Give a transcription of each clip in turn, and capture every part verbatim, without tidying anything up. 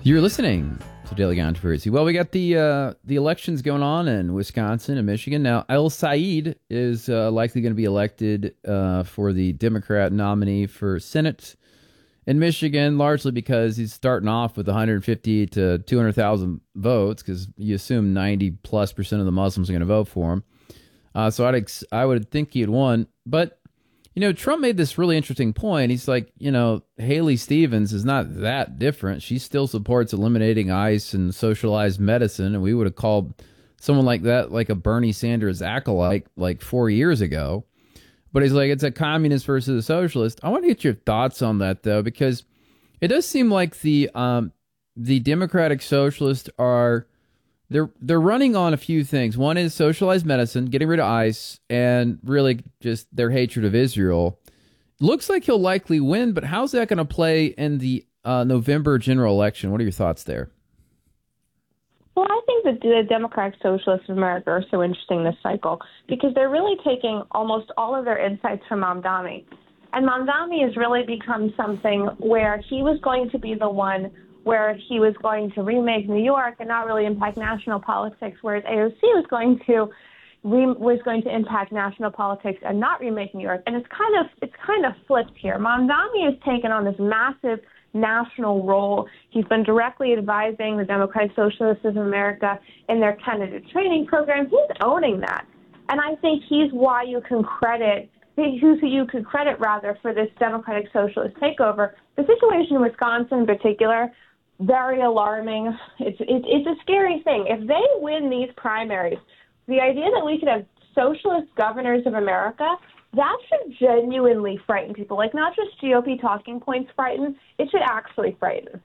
You're listening to Daily Controversy. Well, we got the uh, the elections going on in Wisconsin and Michigan. Now, El Said is uh, likely going to be elected uh, for the Democrat nominee for Senate in Michigan, largely because he's starting off with one hundred fifty to two hundred thousand votes, because you assume ninety plus percent of the Muslims are going to vote for him. Uh, so I'd ex- I would think he'd won. But, you know, Trump made this really interesting point. He's like, you know, Haley Stevens is not that different. She still supports eliminating ICE and socialized medicine. And we would have called someone like that like a Bernie Sanders acolyte like four years ago. But he's like, it's a communist versus a socialist. I want to get your thoughts on that, though, because it does seem like the um, the Democratic Socialists are they're they're running on a few things. One is socialized medicine, getting rid of ICE, and really just their hatred of Israel. Looks like he'll likely win, but how's that going to play in the uh, November general election? What are your thoughts there? Well, I think that the Democratic Socialists of America are so interesting this cycle because they're really taking almost all of their insights from Mamdani. And Mamdani has really become something where he was going to be the one where he was going to remake New York and not really impact national politics, whereas A O C was going to re- was going to impact national politics and not remake New York. And it's kind of it's kind of flipped here. Mamdani has taken on this massive national role. He's been directly advising the Democratic Socialists of America in their candidate training program. He's owning that. And I think he's why you can credit, who you could credit rather for this Democratic Socialist takeover. The situation in Wisconsin in particular, very alarming. It's, it, it's a scary thing. If they win these primaries, the idea that we could have socialist governors of America, that should genuinely frighten people. Like, not just G O P talking points frighten, it should actually frighten.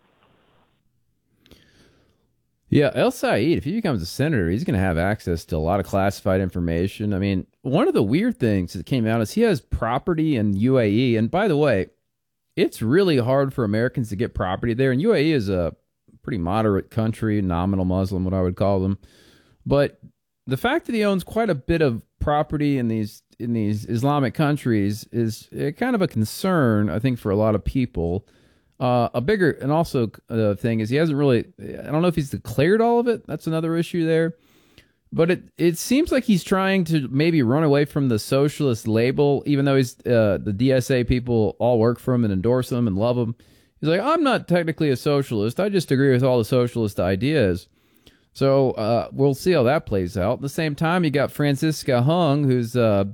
Yeah, El Said, if he becomes a senator, he's going to have access to a lot of classified information. I mean, one of the weird things that came out is he has property in U A E. And by the way, it's really hard for Americans to get property there. And U A E is a pretty moderate country, nominal Muslim, what I would call them. But the fact that he owns quite a bit of property in these in these Islamic countries is kind of a concern, I think, for a lot of people. Uh, a bigger and also uh, thing is he hasn't really, I don't know if he's declared all of it. That's another issue there. But it, it seems like he's trying to maybe run away from the socialist label, even though he's uh, the D S A people all work for him and endorse him and love him. He's like, I'm not technically a socialist. I just agree with all the socialist ideas. So uh, we'll see how that plays out. At the same time, you got Francisca Hung, who's, uh,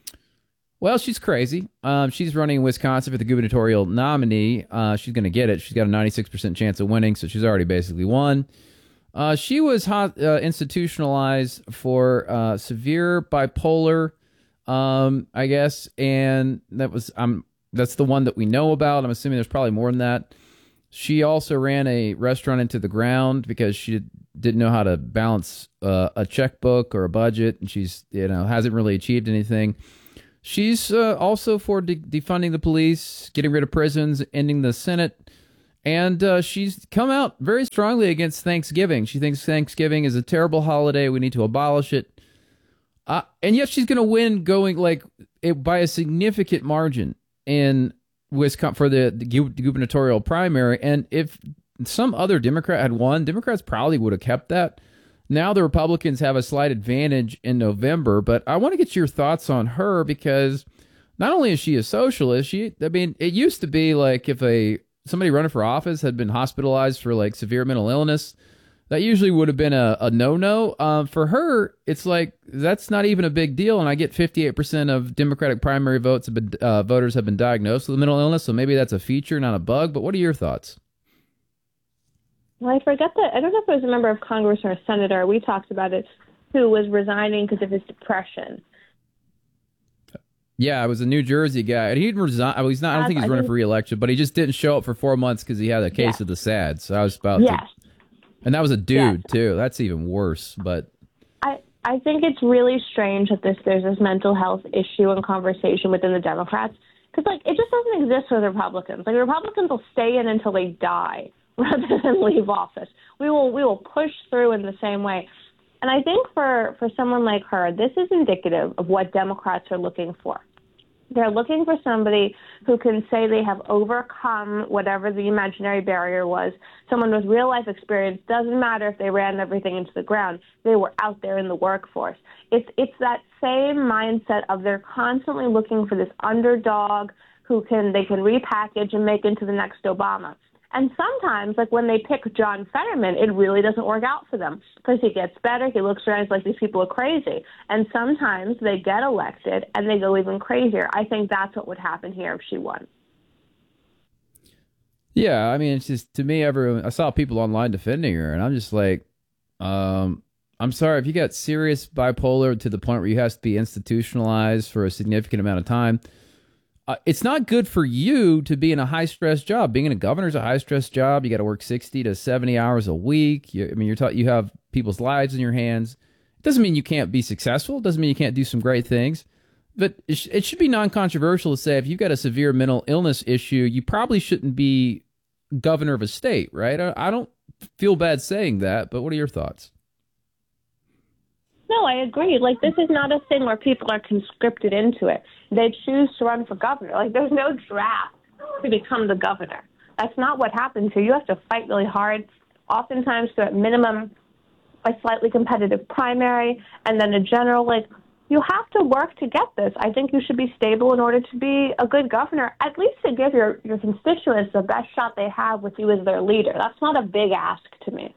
well, she's crazy. Um, she's running in Wisconsin for the gubernatorial nominee. Uh, she's going to get it. She's got a ninety-six percent chance of winning, so she's already basically won. Uh, she was hot, uh, institutionalized for uh, severe bipolar, um, I guess, and that was um, that's the one that we know about. I'm assuming there's probably more than that. She also ran a restaurant into the ground because she didn't know how to balance uh, a checkbook or a budget, and she's you know hasn't really achieved anything. She's uh, also for de- defunding the police, getting rid of prisons, ending the Senate, and uh, she's come out very strongly against Thanksgiving. She thinks Thanksgiving is a terrible holiday. We need to abolish it. Uh, and yet she's going to win going like it, by a significant margin in Wisconsin for the, the gubernatorial primary. And if some other Democrat had won, Democrats probably would have kept that. Now the Republicans have a slight advantage in November, but I want to get your thoughts on her because not only is she a socialist, she, I mean, it used to be like if a somebody running for office had been hospitalized for like severe mental illness, that usually would have been a, a no-no. Um, for her, it's like that's not even a big deal, and I get fifty-eight percent of Democratic primary votes have been, uh, voters have been diagnosed with mental illness, so maybe that's a feature, not a bug. But what are your thoughts? Well, I forget that. I don't know if it was a member of Congress or a senator. We talked about it, who was resigning because of his depression. Yeah, it was a New Jersey guy. And he'd resign. Well, he's not. I don't think he's I running think, for re-election, but he just didn't show up for four months because he had a case yes. of the S A D. So I was about yes. to. And that was a dude yes. too. That's even worse. But I I think it's really strange that this there's this mental health issue and conversation within the Democrats because like it just doesn't exist with Republicans. Like Republicans will stay in until they die rather than leave office. We will we will push through in the same way. And I think for, for someone like her, this is indicative of what Democrats are looking for. They're looking for somebody who can say they have overcome whatever the imaginary barrier was. Someone with real life experience. Doesn't matter if they ran everything into the ground. They were out there in the workforce. It's it's that same mindset of they're constantly looking for this underdog who can they can repackage and make into the next Obama. And sometimes, like when they pick John Fetterman, it really doesn't work out for them because he gets better. He looks around, he's like, these people are crazy. And sometimes they get elected and they go even crazier. I think that's what would happen here if she won. Yeah, I mean, it's just, to me, everyone, I saw people online defending her, and I'm just like, um, I'm sorry, if you got serious bipolar to the point where you have to be institutionalized for a significant amount of time, Uh, it's not good for you to be in a high-stress job. Being a governor is a high-stress job. You got to work sixty to seventy hours a week. You, I mean, you're taught you have people's lives in your hands. It doesn't mean you can't be successful. It doesn't mean you can't do some great things. But it, sh- it should be non-controversial to say if you've got a severe mental illness issue, you probably shouldn't be governor of a state, right? I, I don't feel bad saying that, but what are your thoughts? No, I agree. Like, this is not a thing where people are conscripted into it. They choose to run for governor. Like, there's no draft to become the governor. That's not what happens here. You have to fight really hard, oftentimes to at minimum a slightly competitive primary, and then a general. Like, you have to work to get this. I think you should be stable in order to be a good governor, at least to give your, your constituents the best shot they have with you as their leader. That's not a big ask to me.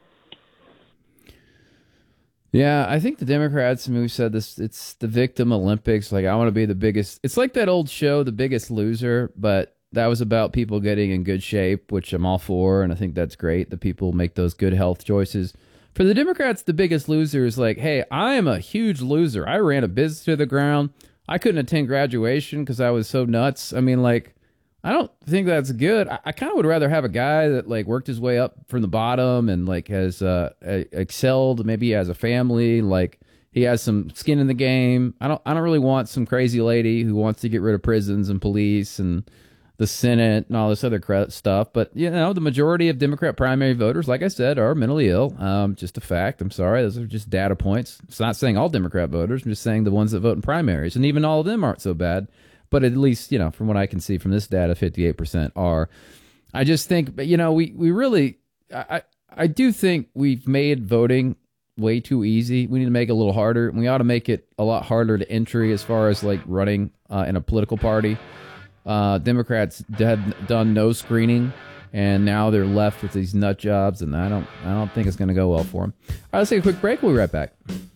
Yeah, I think the Democrats, I mean, we said this, it's the victim Olympics. Like, I want to be the biggest. It's like that old show, The Biggest Loser, but that was about people getting in good shape, which I'm all for, and I think that's great that people make those good health choices. For the Democrats, The Biggest Loser is like, hey, I am a huge loser. I ran a business to the ground. I couldn't attend graduation because I was so nuts. I mean, like, I don't think that's good. I, I kind of would rather have a guy that like worked his way up from the bottom and like has uh, excelled. Maybe he has a family, like he has some skin in the game. I don't. I don't really want some crazy lady who wants to get rid of prisons and police and the Senate and all this other cre- stuff. But you know, the majority of Democrat primary voters, like I said, are mentally ill. Um, just a fact. I'm sorry. Those are just data points. It's not saying all Democrat voters. I'm just saying the ones that vote in primaries, and even all of them aren't so bad. But at least, you know, from what I can see from this data, fifty-eight percent are. I just think, you know, we, we really, I, I do think we've made voting way too easy. We need to make it a little harder. We ought to make it a lot harder to entry as far as like running uh, in a political party. Uh, Democrats had done no screening, and now they're left with these nut jobs, and I don't, I don't think it's going to go well for them. All right, let's take a quick break. We'll be right back.